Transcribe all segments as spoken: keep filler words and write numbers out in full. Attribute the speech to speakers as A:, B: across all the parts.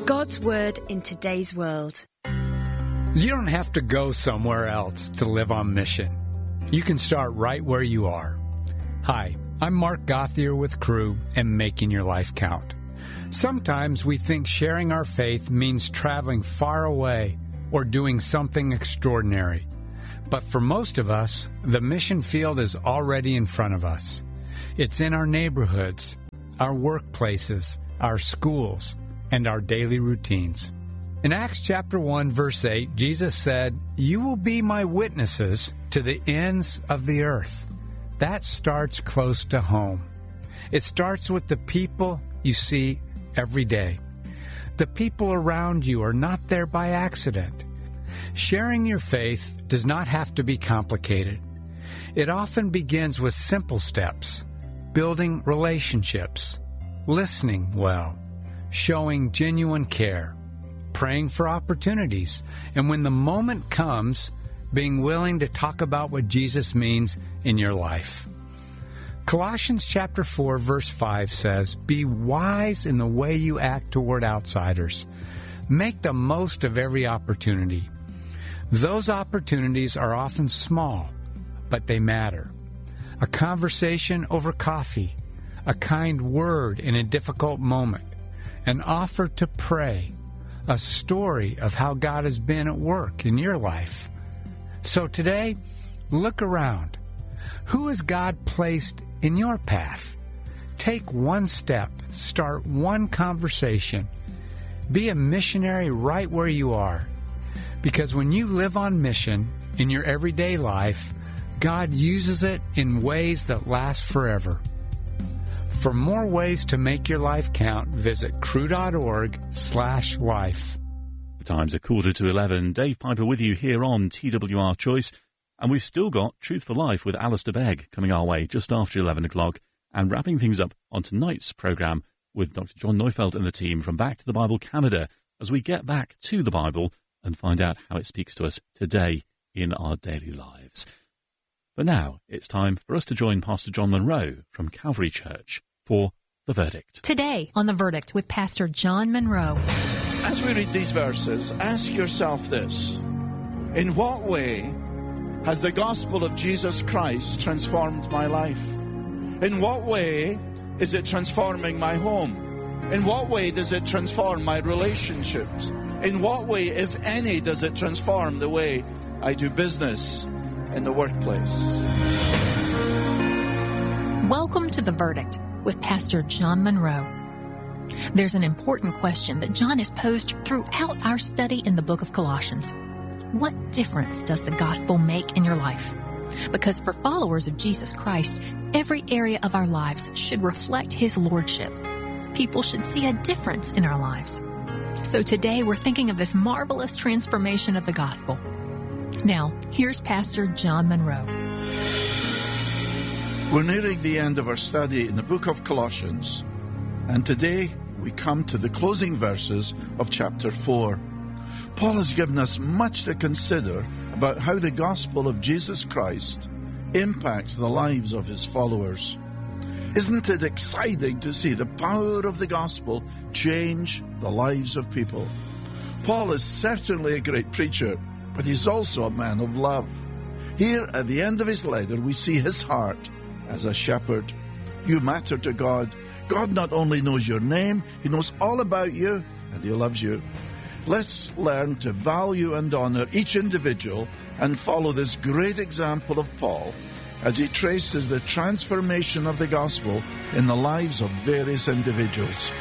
A: God's Word in today's world.
B: You don't have to go somewhere else to live on mission. You can start right where you are. Hi, I'm Mark Gothier with Crew and Making Your Life Count. Sometimes we think sharing our faith means traveling far away or doing something extraordinary. But for most of us, the mission field is already in front of us. It's in our neighborhoods, our workplaces, our schools, and our daily routines. In Acts chapter one, verse eight, Jesus said, "You will be my witnesses to the ends of the earth." That starts close to home. It starts with the people you see every day. The people around you are not there by accident. Sharing your faith does not have to be complicated. It often begins with simple steps: building relationships, listening well, showing genuine care, praying for opportunities, and when the moment comes, being willing to talk about what Jesus means in your life. Colossians chapter four, verse five says, "Be wise in the way you act toward outsiders. Make the most of every opportunity." Those opportunities are often small, but they matter. A conversation over coffee, a kind word in a difficult moment, an offer to pray, a story of how God has been at work in your life. So today, look around. Who has God placed in your path? Take one step, start one conversation. Be a missionary right where you are. Because when you live on mission in your everyday life, God uses it in ways that last forever. For more ways to make your life count, visit crew.org slash life.
C: The time's a quarter to eleven. Dave Piper with you here on T W R Choice. And we've still got Truth for Life with Alistair Begg coming our way just after eleven o'clock. And wrapping things up on tonight's programme with Doctor John Neufeld and the team from Back to the Bible Canada as we get back to the Bible and find out how it speaks to us today in our daily lives. But now it's time for us to join Pastor John Monroe from Calvary Church for The Verdict.
D: Today on The Verdict with Pastor John Monroe.
E: As we read these verses, ask yourself this: in what way has the gospel of Jesus Christ transformed my life? In what way is it transforming my home? In what way does it transform my relationships? In what way, if any, does it transform the way I do business in the workplace?
D: Welcome to The Verdict with Pastor John Monroe. There's an important question that John has posed throughout our study in the book of Colossians. What difference does the gospel make in your life? Because for followers of Jesus Christ, every area of our lives should reflect His lordship. People should see a difference in our lives. So today we're thinking of this marvelous transformation of the gospel. Now, here's Pastor John Monroe.
E: We're nearing the end of our study in the book of Colossians, and today we come to the closing verses of chapter four. Paul has given us much to consider about how the gospel of Jesus Christ impacts the lives of his followers. Isn't it exciting to see the power of the gospel change the lives of people? Paul is certainly a great preacher, but he's also a man of love. Here at the end of his letter, we see his heart as a shepherd. You matter to God. God not only knows your name, He knows all about you, and He loves you. Let's learn to value and honor each individual and follow this great example of Paul as he traces the transformation of the gospel in the lives of various individuals.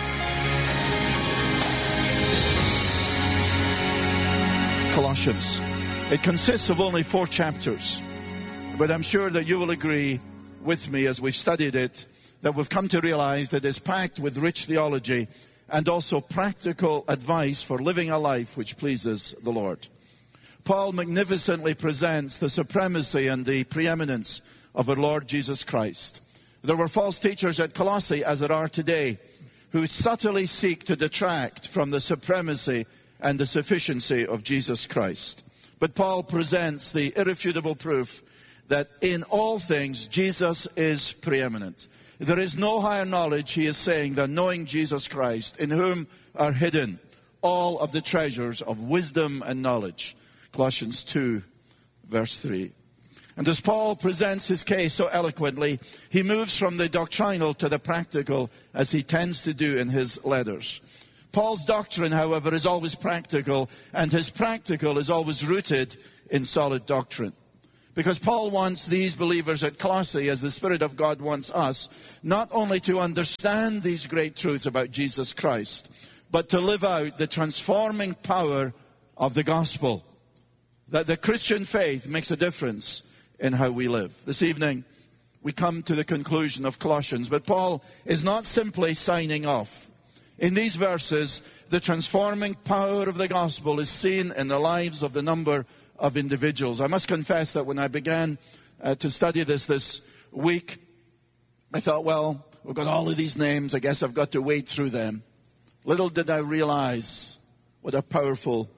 E: Colossians. It consists of only four chapters, but I'm sure that you will agree with me as we've studied it that we've come to realize that it's packed with rich theology and also practical advice for living a life which pleases the Lord. Paul magnificently presents the supremacy and the preeminence of our Lord Jesus Christ. There were false teachers at Colossae, as there are today, who subtly seek to detract from the supremacy and the sufficiency of Jesus Christ. But Paul presents the irrefutable proof that in all things Jesus is preeminent. There is no higher knowledge, he is saying, than knowing Jesus Christ, in whom are hidden all of the treasures of wisdom and knowledge. Colossians two, verse three. And as Paul presents his case so eloquently, he moves from the doctrinal to the practical, as he tends to do in his letters. Paul's doctrine, however, is always practical, and his practical is always rooted in solid doctrine. Because Paul wants these believers at Colossae, as the Spirit of God wants us, not only to understand these great truths about Jesus Christ, but to live out the transforming power of the gospel. That the Christian faith makes a difference in how we live. This evening, we come to the conclusion of Colossians, but Paul is not simply signing off. In these verses, the transforming power of the gospel is seen in the lives of the number of individuals. I must confess that when I began uh, to study this this week, I thought, well, we've got all of these names, I guess I've got to wade through them. Little did I realize what a powerful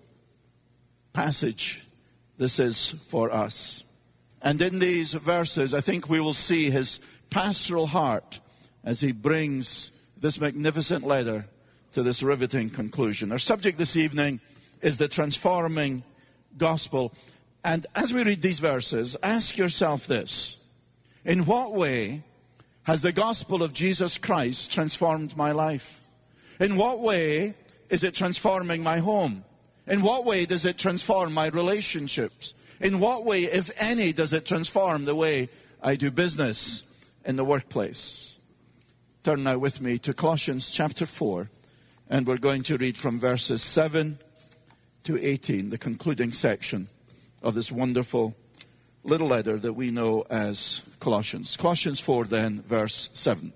E: passage this is for us. And in these verses, I think we will see his pastoral heart as he brings this magnificent letter to this riveting conclusion. Our subject this evening is the transforming gospel. And as we read these verses, ask yourself this: in what way has the gospel of Jesus Christ transformed my life? In what way is it transforming my home? In what way does it transform my relationships? In what way, if any, does it transform the way I do business in the workplace? Turn now with me to Colossians chapter four, and we're going to read from verses seven to eighteen, the concluding section of this wonderful little letter that we know as Colossians. Colossians four then, verse seven.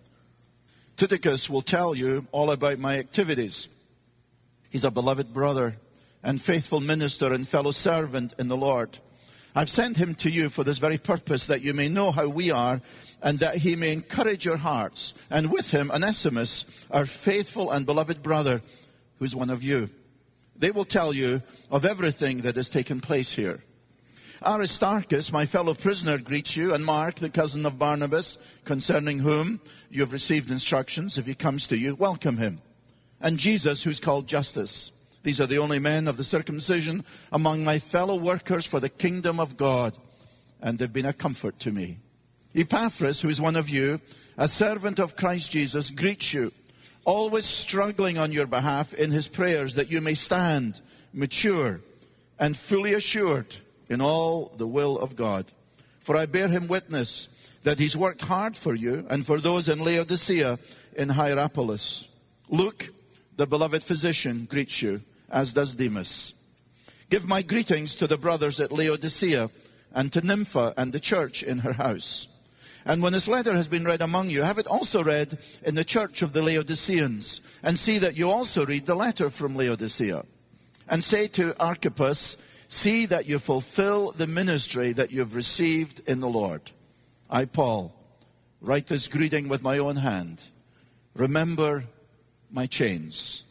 E: Tychicus will tell you all about my activities. He's a beloved brother and faithful minister and fellow servant in the Lord. I've sent him to you for this very purpose, that you may know how we are, and that he may encourage your hearts. And with him, Onesimus, our faithful and beloved brother, who's one of you. They will tell you of everything that has taken place here. Aristarchus, my fellow prisoner, greets you, and Mark, the cousin of Barnabas, concerning whom you have received instructions. If he comes to you, welcome him. And Jesus, who's called Justus. These are the only men of the circumcision among my fellow workers for the kingdom of God, and they've been a comfort to me. Epaphras, who is one of you, a servant of Christ Jesus, greets you, always struggling on your behalf in his prayers, that you may stand mature and fully assured in all the will of God. For I bear him witness that he's worked hard for you and for those in Laodicea in Hierapolis. Luke, the beloved physician, greets you, as does Demas. Give my greetings to the brothers at Laodicea and to Nympha and the church in her house. And when this letter has been read among you, have it also read in the church of the Laodiceans, and see that you also read the letter from Laodicea. And say to Archippus, see that you fulfill the ministry that you have received in the Lord. I, Paul, write this greeting with my own hand. Remember my chains.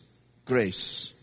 E: Grace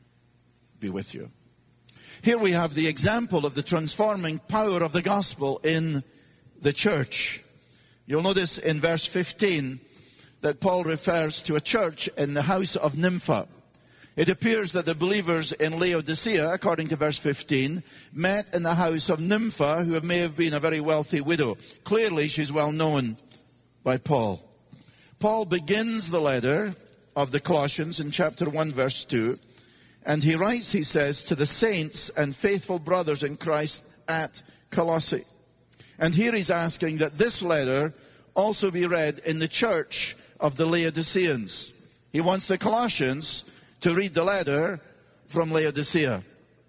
E: be with you. Here we have the example of the transforming power of the gospel in the church. You'll notice in verse fifteen that Paul refers to a church in the house of Nympha. It appears that the believers in Laodicea, according to verse fifteen, met in the house of Nympha, who may have been a very wealthy widow. Clearly, she's well known by Paul. Paul begins the letter of the Colossians in chapter one, verse two, and he writes, he says, to the saints and faithful brothers in Christ at Colossae. And here he's asking that this letter also be read in the church of the Laodiceans. He wants the Colossians to read the letter from Laodicea.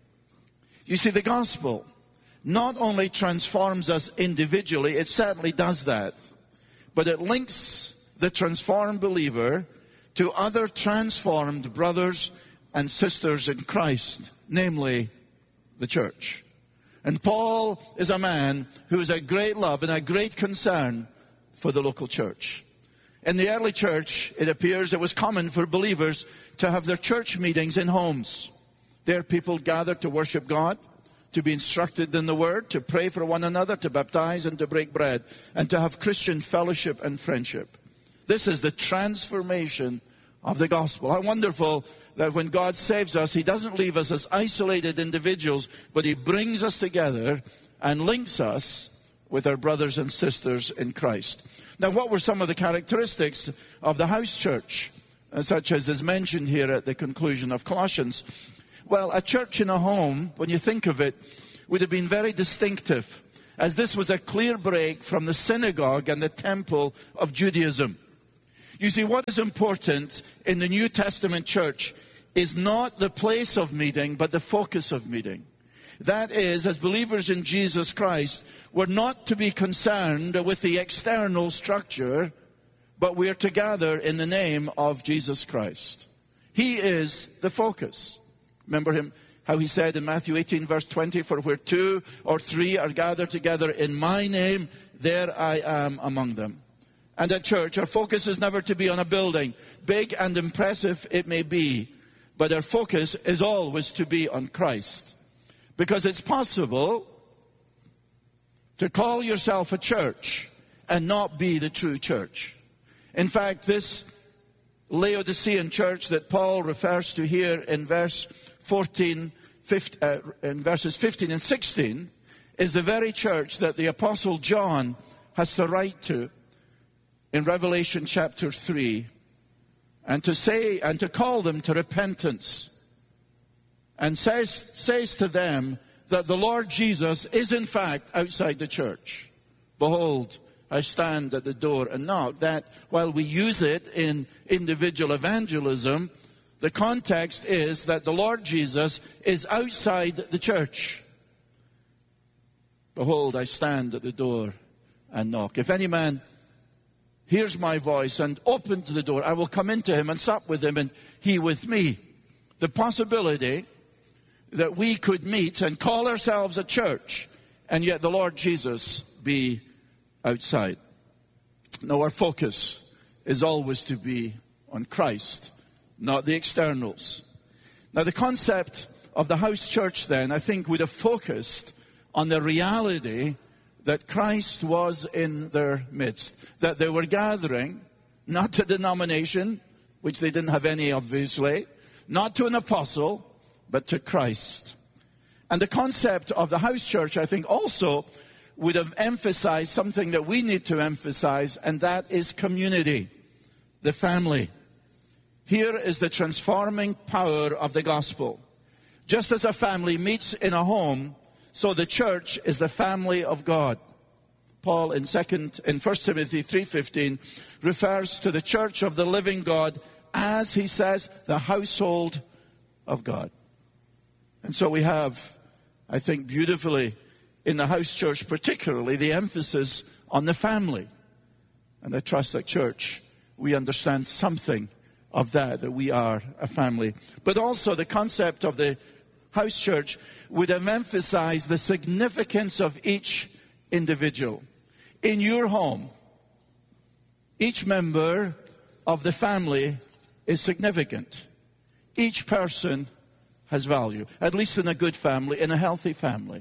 E: You see, the gospel not only transforms us individually, it certainly does that, but it links the transformed believer to other transformed brothers and sisters in Christ, namely the church. And Paul is a man who has a great love and a great concern for the local church. In the early church, it appears it was common for believers to have their church meetings in homes. There people gathered to worship God, to be instructed in the Word, to pray for one another, to baptize and to break bread, and to have Christian fellowship and friendship. This is the transformation of the gospel. How wonderful that when God saves us, he doesn't leave us as isolated individuals, but he brings us together and links us with our brothers and sisters in Christ. Now, what were some of the characteristics of the house church, such as is mentioned here at the conclusion of Colossians? Well, a church in a home, when you think of it, would have been very distinctive, as this was a clear break from the synagogue and the temple of Judaism. You see, what is important in the New Testament church is not the place of meeting, but the focus of meeting. That is, as believers in Jesus Christ, we're not to be concerned with the external structure, but we are to gather in the name of Jesus Christ. He is the focus. Remember him, how he said in Matthew eighteen, verse twenty, "For where two or three are gathered together in my name, there I am among them." And at church, our focus is never to be on a building. Big and impressive it may be, but our focus is always to be on Christ. Because it's possible to call yourself a church and not be the true church. In fact, this Laodicean church that Paul refers to here in verse fourteen, fifteen, uh, in verses fifteen and sixteen, is the very church that the Apostle John has to write to in Revelation chapter three, and to say and to call them to repentance, and says says to them that the Lord Jesus is in fact outside the church. Behold, I stand at the door and knock. That while we use it in individual evangelism, the context is that the Lord Jesus is outside the church. Behold, I stand at the door and knock. If any man hears my voice and opens the door, I will come into him and sup with him and he with me. The possibility that we could meet and call ourselves a church, and yet the Lord Jesus be outside. No, our focus is always to be on Christ, not the externals. Now, the concept of the house church then, I think, would have focused on the reality that Christ was in their midst, that they were gathering, not to denomination, which they didn't have any, obviously, not to an apostle, but to Christ. And the concept of the house church, I think, also would have emphasized something that we need to emphasize, and that is community, the family. Here is the transforming power of the gospel. Just as a family meets in a home, so the church is the family of God. Paul in second in First Timothy three fifteen refers to the church of the living God as, he says, the household of God. And so we have, I think, beautifully in the house church particularly, the emphasis on the family. And I trust that church, we understand something of that, that we are a family. But also the concept of the house church would have emphasized the significance of each individual. In your home, each member of the family is significant. Each person has value, at least in a good family, in a healthy family.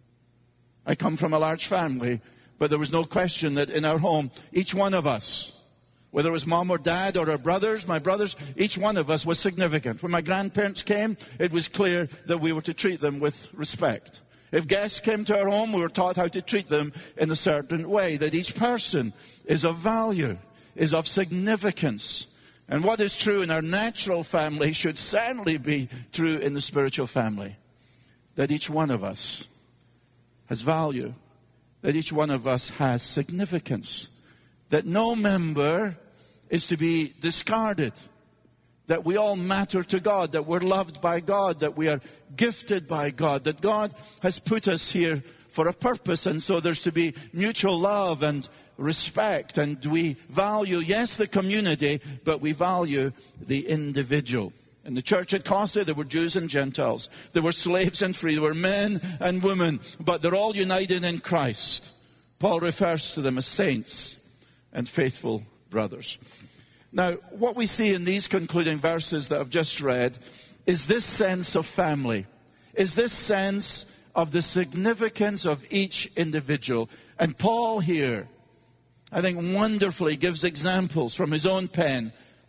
E: I come from a large family, but there was no question that in our home, each one of us, whether it was mom or dad or our brothers, my brothers, each one of us was significant. When my grandparents came, it was clear that we were to treat them with respect. If guests came to our home, we were taught how to treat them in a certain way, that each person is of value, is of significance. And what is true in our natural family should certainly be true in the spiritual family. That each one of us has value, that each one of us has significance, that no member is to be discarded, that we all matter to God, that we're loved by God, that we are gifted by God, that God has put us here for a purpose, and so there's to be mutual love and respect, and we value, yes, the community, but we value the individual. In the church at Colossae, there were Jews and Gentiles. There were slaves and free. There were men and women, but they're all united in Christ. Paul refers to them as saints and faithful brothers. Now, what we see in these concluding verses that I've just read is this sense of family, is this sense of the significance of each individual. And Paul here, I think, wonderfully gives examples from his own pen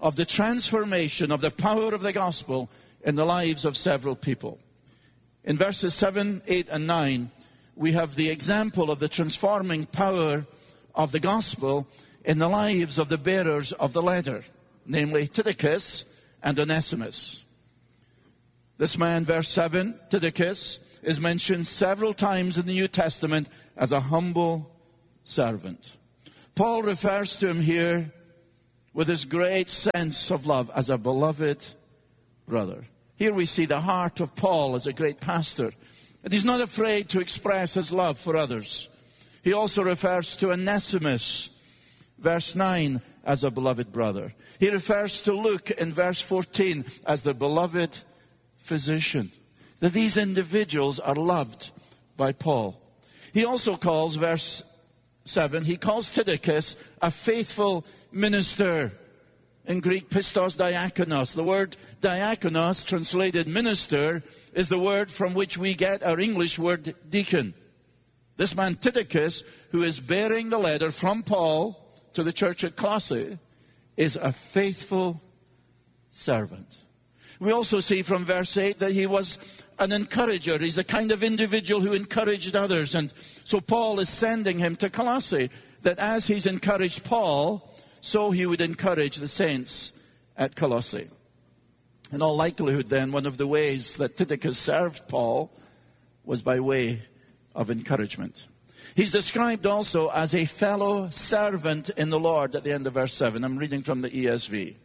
E: of the transformation of the power of the gospel in the lives of several people. In verses seven, eight, and nine, we have the example of the transforming power of the gospel in the lives of the bearers of the letter, namely Tychicus and Onesimus. This man, verse seven, Tychicus, is mentioned several times in the New Testament as a humble servant. Paul refers to him here with his great sense of love as a beloved brother. Here we see the heart of Paul as a great pastor. And he's not afraid to express his love for others. He also refers to Onesimus, verse nine, as a beloved brother. He refers to Luke in verse fourteen as the beloved physician. That these individuals are loved by Paul. He also calls, verse seven, he calls Tychicus a faithful minister. In Greek, pistos diakonos. The word diakonos, translated minister, is the word from which we get our English word deacon. This man Tychicus, who is bearing the letter from Paul to the church at Colossae, is a faithful servant. We also see from verse eight that he was an encourager. He's the kind of individual who encouraged others. And so Paul is sending him to Colossae, that as he's encouraged Paul, so he would encourage the saints at Colossae. In all likelihood, then, one of the ways that Tychicus served Paul was by way of encouragement. He's described also as a fellow servant in the Lord at the end of verse seven. I'm reading from the E S V.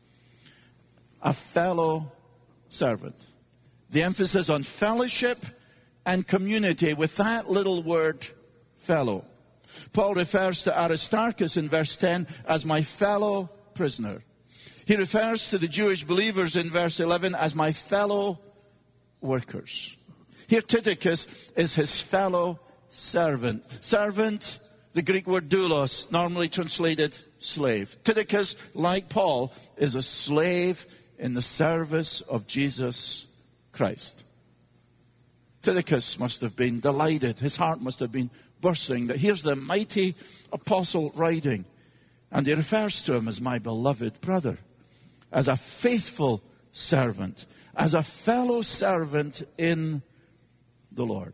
E: A fellow servant. The emphasis on fellowship and community with that little word, fellow. Paul refers to Aristarchus in verse ten as my fellow prisoner. He refers to the Jewish believers in verse eleven as my fellow workers. Here Tychicus is his fellow servant. Servant, the Greek word doulos, normally translated slave. Tychicus, like Paul, is a slave in the service of Jesus Christ. Tychicus must have been delighted. His heart must have been bursting that here's the mighty apostle writing. And he refers to him as my beloved brother, as a faithful servant, as a fellow servant in the Lord.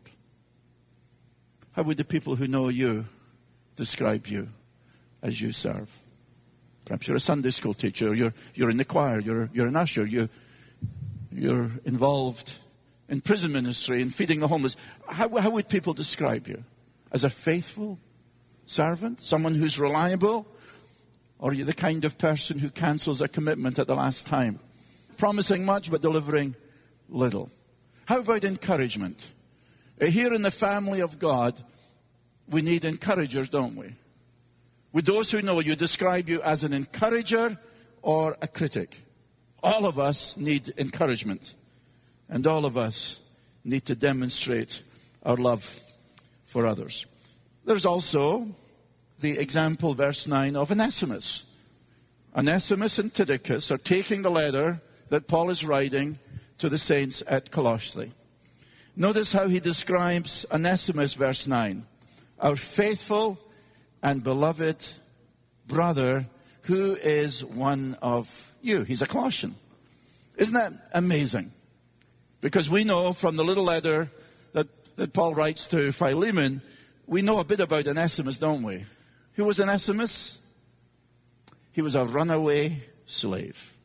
E: How would the people who know you describe you as you serve? Perhaps you're a Sunday school teacher, you're, you're in the choir, you're, you're an usher, you, you're involved in prison ministry and feeding the homeless. How, how would people describe you? As a faithful servant? Someone who's reliable? Or are you the kind of person who cancels a commitment at the last time? Promising much but delivering little. How about encouragement? Here in the family of God, we need encouragers, don't we? With those who know you, describe you as an encourager or a critic. All of us need encouragement. And all of us need to demonstrate our love for others. There's also the example, verse nine, of Onesimus. Onesimus and Tychicus are taking the letter that Paul is writing to the saints at Colossae. Notice how he describes Onesimus, verse nine. Our faithful and beloved brother who is one of you. He's a Colossian. Isn't that amazing? Because we know from the little letter that, that Paul writes to Philemon, we know a bit about Onesimus, don't we? Who was Onesimus? He was a runaway slave.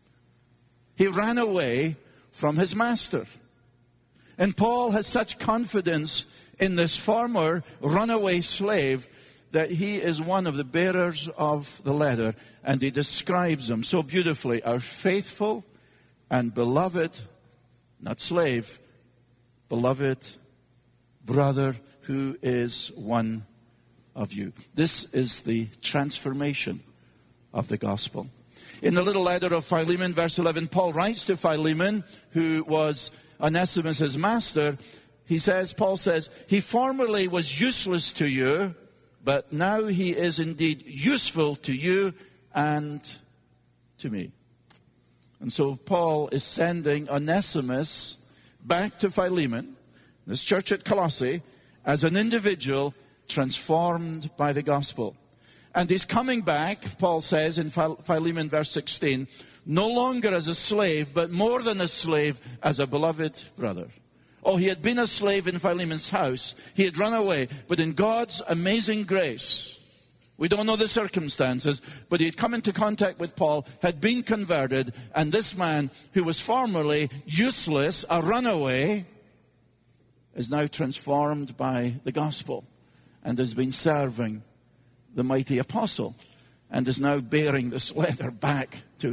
E: He ran away from his master. And Paul has such confidence in this former runaway slave that he is one of the bearers of the letter. And he describes him so beautifully. Our faithful and beloved, not slave, beloved brother who is one of you. This is the transformation of the gospel. In the little letter of Philemon, verse eleven, Paul writes to Philemon, who was Onesimus' master. He says, Paul says, he formerly was useless to you, but now he is indeed useful to you and to me. And so Paul is sending Onesimus back to Philemon, this church at Colossae, as an individual transformed by the gospel. And he's coming back, Paul says in Philemon verse sixteen, no longer as a slave, but more than a slave, as a beloved brother. Oh, he had been a slave in Philemon's house. He had run away. But in God's amazing grace, we don't know the circumstances, but he had come into contact with Paul, had been converted, and this man, who was formerly useless, a runaway, is now transformed by the gospel and has been serving the mighty apostle and is now bearing this letter back to